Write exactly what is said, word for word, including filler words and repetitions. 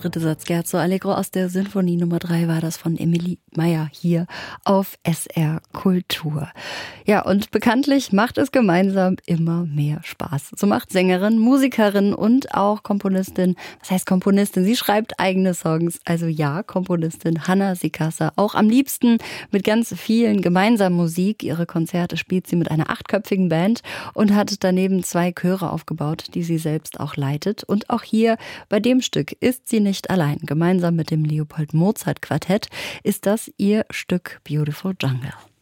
dritte Satz Scherzo Allegro aus der Sinfonie Nummer drei war das von Emilie Meyer hier auf S R Kultur. Ja, und bekanntlich macht es gemeinsam immer mehr Spaß. So macht Sängerin, Musikerin und auch Komponistin, was heißt Komponistin? Sie schreibt eigene Songs, also ja, Komponistin Hanna Sikassa, auch am liebsten mit ganz vielen gemeinsam Musik. Ihre Konzerte spielt sie mit einer achtköpfigen Band und hat daneben zwei Chöre aufgebaut, die sie selbst auch leitet. Und auch hier bei dem Stück ist sie nicht allein. Gemeinsam mit dem Leopold Mozart Quartett ist das ihr Stück Beautiful Jungle.